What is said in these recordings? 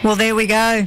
Well, there we go.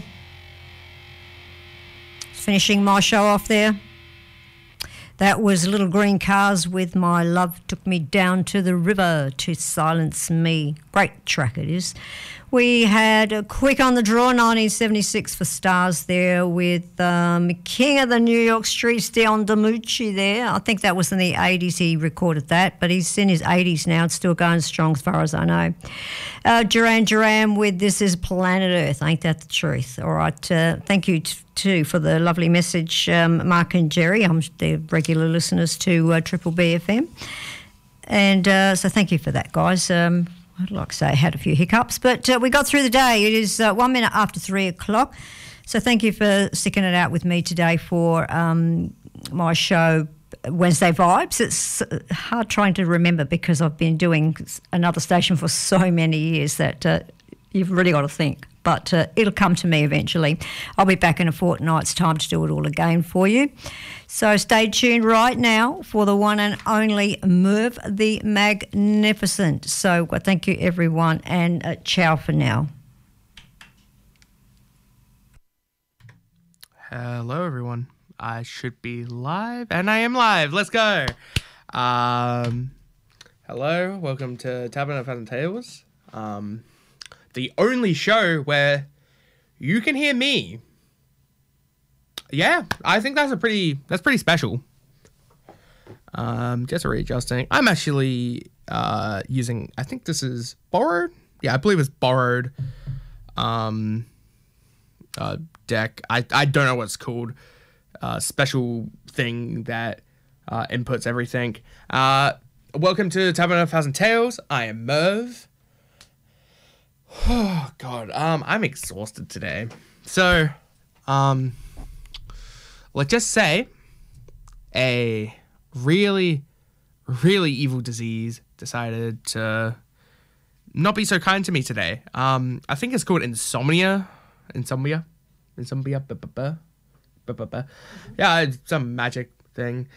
Finishing my show off there. That was Little Green Cars with My Love Took Me Down to the River to Silence Me. Great track it is. We had a quick on the draw, 1976 for Stars there with King of the New York Streets, Dion DiMucci there. I think that was in the 80s he recorded that, but he's in his 80s now. It's still going strong as far as I know. Duran Duran with This Is Planet Earth. Ain't that the truth? All right. Thank you too for the lovely message, Mark and Jerry. They're regular listeners to Triple B FM. And so thank you for that, guys. I'd like to say I had a few hiccups, but we got through the day. It is 1 minute after 3 o'clock. So thank you for sticking it out with me today for my show, Wednesday Vibes. It's hard trying to remember because I've been doing another station for so many years that you've really got to think. But it'll come to me eventually. I'll be back in a fortnight's time to do it all again for you. So stay tuned right now for the one and only Merv the Magnificent. So thank you, everyone, and ciao for now. Hello, everyone. I should be live, and I am live. Let's go. Hello, welcome to Tavern of Fun and Tales. The only show where you can hear me. Yeah, I think that's pretty special. Just readjusting. I'm actually using, I think this is borrowed. Yeah, I believe it's borrowed deck. I don't know what it's called. Special thing that inputs everything. Welcome to Tavern of Thousand Tales. I am Merv. Oh God, I'm exhausted today. So, let's just say a really, really evil disease decided to not be so kind to me today. I think it's called insomnia. Yeah, it's some magic thing.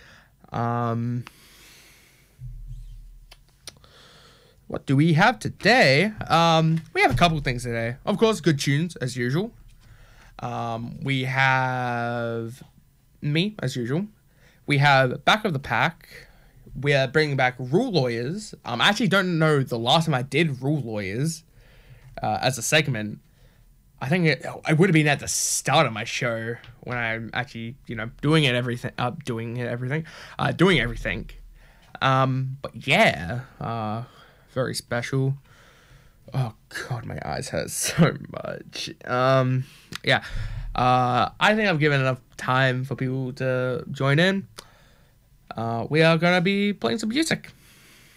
What do we have today? We have a couple things today. Of course, good tunes, as usual. We have me, as usual. We have Back of the Pack. We are bringing back Rule Lawyers. I actually don't know the last time I did Rule Lawyers as a segment. I think it would have been at the start of my show when I'm actually, doing everything. But yeah, very special. Oh God, my eyes hurt so much. Yeah. I think I've given enough time for people to join in. We are gonna be playing some music.